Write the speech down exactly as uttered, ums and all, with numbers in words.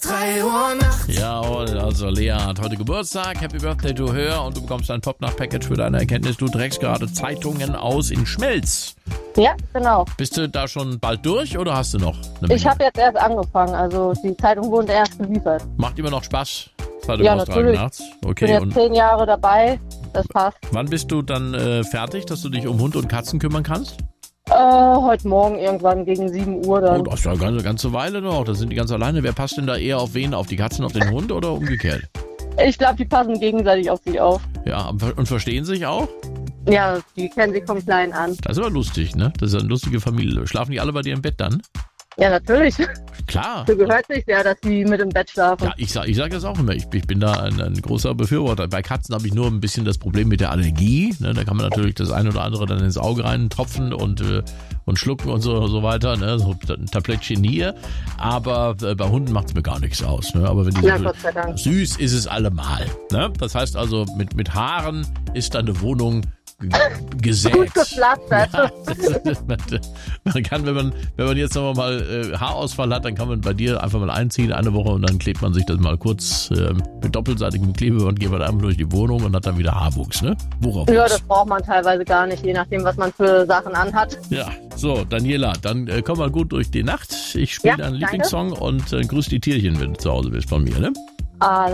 drei Uhr nachts. Ja, also Lea hat heute Geburtstag. Happy Birthday to her. Und du bekommst ein Popnacht-Package für deine Erkenntnis. Du trägst gerade Zeitungen aus in Schmelz. Ja, genau. Bist du da schon bald durch oder hast du noch eine Menge? Ich habe jetzt erst angefangen, also die Zeitung wurde erst geliefert. Macht immer noch Spaß? Zeitung Ja, austragen natürlich. nachts? Ich Okay. bin jetzt Und zehn Jahre dabei, das passt. wann bist du dann äh, fertig, dass du dich um Hund und Katzen kümmern kannst? Äh, heute Morgen irgendwann gegen sieben Uhr dann. Oh, das ist ja eine ganze, ganze Weile noch. Da sind die ganz alleine. Wer passt denn da eher auf wen? Auf die Katzen, auf den Hund oder umgekehrt? Ich glaube, die passen gegenseitig auf sich auf. Ja, und verstehen sich auch? Ja, die kennen sich vom Kleinen an. Das ist aber lustig, ne? Das ist eine lustige Familie. Schlafen die alle bei dir im Bett dann? Ja, natürlich. Klar. So gehört sich ja, dass die mit im Bett schlafen. Ja, ich sag, ich sag das auch immer. Ich, ich bin da ein, ein großer Befürworter. Bei Katzen habe ich nur ein bisschen das Problem mit der Allergie. Ne? Da kann man natürlich das eine oder andere dann ins Auge reintropfen und, äh, und schlucken und so, so weiter. Ne? So ein Tablettchen hier. Aber äh, bei Hunden macht es mir gar nichts aus. Ne? Aber wenn die Ja, so Gott sei Dank. süß ist es allemal. Ne? Das heißt also, mit, mit Haaren ist deine Wohnung gesät. Gut gepflastert. Ja, das, man, man kann, wenn man, wenn man jetzt noch mal äh, Haarausfall hat, dann kann man bei dir einfach mal einziehen, eine Woche, und dann klebt man sich das mal kurz äh, mit doppelseitigem Klebeband, geht man einmal durch die Wohnung und hat dann wieder Haarwuchs, ne? Worauf Ja, das braucht man teilweise gar nicht, je nachdem, was man für Sachen anhat. Ja, so, Daniela, dann äh, komm mal gut durch die Nacht. Ich spiele Ja, deinen danke. Lieblingssong und äh, grüß die Tierchen, wenn du zu Hause bist von mir, ne? Ah,